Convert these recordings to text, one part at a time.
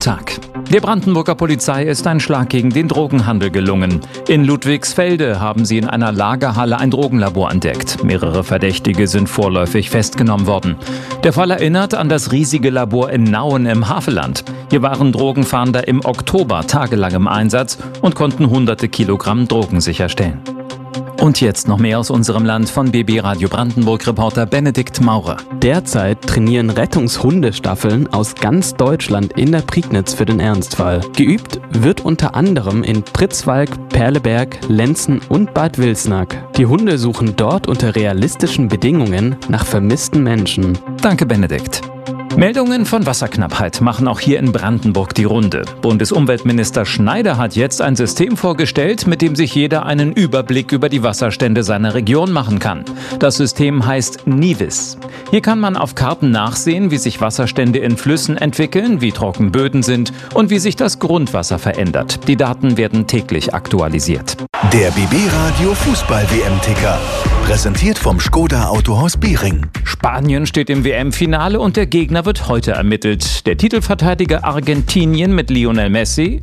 Tag. Der Brandenburger Polizei ist ein Schlag gegen den Drogenhandel gelungen. In Ludwigsfelde haben sie in einer Lagerhalle ein Drogenlabor entdeckt. Mehrere Verdächtige sind vorläufig festgenommen worden. Der Fall erinnert an das riesige Labor in Nauen im Havelland. Hier waren Drogenfahnder im Oktober tagelang im Einsatz und konnten hunderte Kilogramm Drogen sicherstellen. Und jetzt noch mehr aus unserem Land von BB Radio Brandenburg-Reporter Benedikt Maurer. Derzeit trainieren Rettungshundestaffeln aus ganz Deutschland in der Prignitz für den Ernstfall. Geübt wird unter anderem in Pritzwalk, Perleberg, Lenzen und Bad Wilsnack. Die Hunde suchen dort unter realistischen Bedingungen nach vermissten Menschen. Danke, Benedikt. Meldungen von Wasserknappheit machen auch hier in Brandenburg die Runde. Bundesumweltminister Schneider hat jetzt ein System vorgestellt, mit dem sich jeder einen Überblick über die Wasserstände seiner Region machen kann. Das System heißt Nivis. Hier kann man auf Karten nachsehen, wie sich Wasserstände in Flüssen entwickeln, wie trocken Böden sind und wie sich das Grundwasser verändert. Die Daten werden täglich aktualisiert. Der BB Radio Fußball-WM-Ticker. Präsentiert vom Škoda Autohaus Bering. Spanien steht im WM-Finale und der Gegner wird heute ermittelt. Der Titelverteidiger Argentinien mit Lionel Messi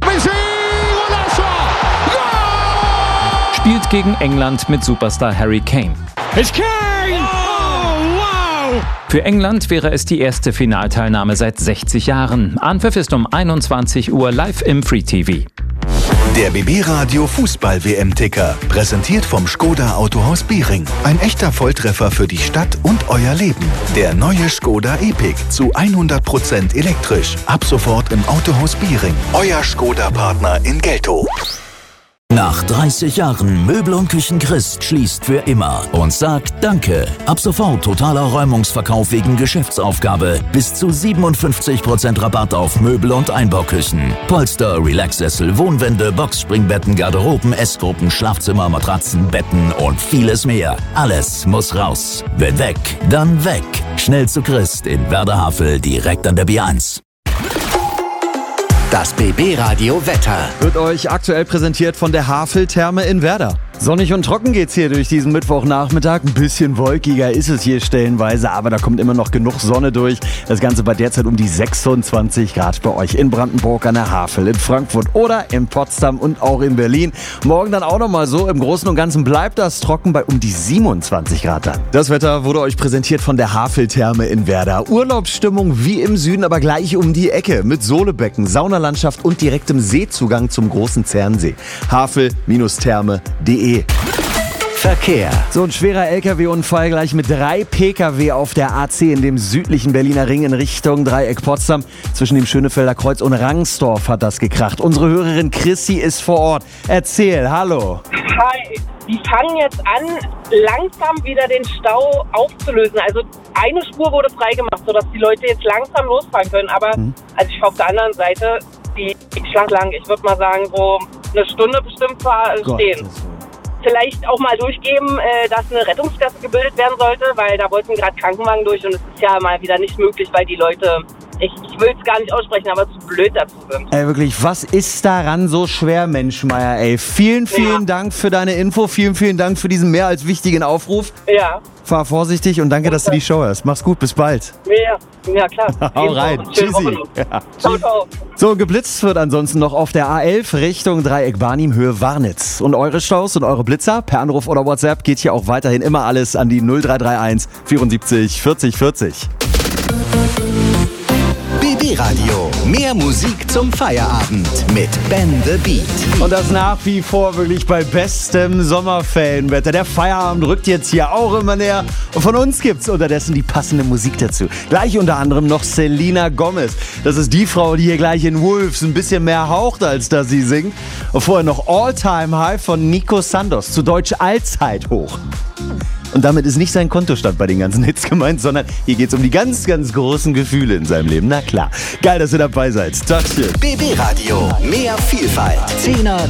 spielt gegen England mit Superstar Harry Kane. Für England wäre es die erste Finalteilnahme seit 60 Jahren. Anpfiff ist um 21 Uhr live im Free TV. Der BB Radio Fußball-WM-Ticker. Präsentiert vom Škoda Autohaus Bering. Ein echter Volltreffer für die Stadt und euer Leben. Der neue Škoda Epiq zu 100% elektrisch. Ab sofort im Autohaus Bering. Euer Škoda-Partner in Geltow. Nach 30 Jahren Möbel und Küchen Christ schließt für immer und sagt Danke. Ab sofort totaler Räumungsverkauf wegen Geschäftsaufgabe. Bis zu 57% Rabatt auf Möbel und Einbauküchen. Polster, Relaxsessel, Wohnwände, Boxspringbetten, Garderoben, Essgruppen, Schlafzimmer, Matratzen, Betten und vieles mehr. Alles muss raus. Wenn weg, dann weg. Schnell zu Christ in Werder-Havel, direkt an der B1. Das BB Radio Wetter wird euch aktuell präsentiert von der Havel-Therme in Werder. Sonnig und trocken geht's hier durch diesen Mittwochnachmittag. Ein bisschen wolkiger ist es hier stellenweise, aber da kommt immer noch genug Sonne durch. Das Ganze bei derzeit um die 26 Grad bei euch in Brandenburg an der Havel, in Frankfurt oder in Potsdam und auch in Berlin. Morgen dann auch nochmal so. Im Großen und Ganzen bleibt das trocken bei um die 27 Grad dann. Das Wetter wurde euch präsentiert von der Havel-Therme in Werder. Urlaubsstimmung wie im Süden, aber gleich um die Ecke mit Sohlebecken, Saunalandschaft und direktem Seezugang zum großen Zernsee. Havel-therme.de. Verkehr. So ein schwerer LKW-Unfall gleich mit 3 Pkw auf der AC in dem südlichen Berliner Ring in Richtung Dreieck Potsdam. Zwischen dem Schönefelder Kreuz und Rangsdorf hat das gekracht. Unsere Hörerin Chrissy ist vor Ort. Erzähl, hallo. Hi, die fangen jetzt an, langsam wieder den Stau aufzulösen. Also eine Spur wurde freigemacht, sodass die Leute jetzt langsam losfahren können. Aber also ich fahre auf der anderen Seite, die schlank lang, ich würde mal sagen, so eine Stunde bestimmt stehen. Vielleicht auch mal durchgeben, dass eine Rettungsgasse gebildet werden sollte, weil da wollten gerade Krankenwagen durch und es ist ja mal wieder nicht möglich, weil die Leute, ich will es gar nicht aussprechen, aber zu blöd dazu sind. Ey, wirklich, was ist daran so schwer, Menschmeier, ey? Vielen Dank für deine Info, vielen Dank für diesen mehr als wichtigen Aufruf. Ja. Fahr vorsichtig und danke, dass du die Show hörst. Mach's gut, bis bald. Ja klar. Hau rein. Tschüssi. Ja. Ciao. So, geblitzt wird ansonsten noch auf der A11 Richtung Dreieck Barnim, Höhe Warnitz. Und eure Staus und eure Blitzer per Anruf oder WhatsApp geht hier auch weiterhin immer alles an die 0331 74 40 40. BB Radio. Mehr Musik zum Feierabend mit Ben the Beat. Und das nach wie vor wirklich bei bestem Sommerferienwetter. Der Feierabend rückt jetzt hier auch immer näher. Und von uns gibt's unterdessen die passende Musik dazu. Gleich unter anderem noch Selena Gomez. Das ist die Frau, die hier gleich in Wolves ein bisschen mehr haucht, als dass sie singt. Und vorher noch All-Time High von Nico Santos, zu Deutsch Allzeithoch. Und damit ist nicht sein Kontostand bei den ganzen Hits gemeint, sondern hier geht es um die ganz, ganz großen Gefühle in seinem Leben. Na klar. Geil, dass ihr dabei seid. Tagchen. BB Radio. Mehr Vielfalt. 10er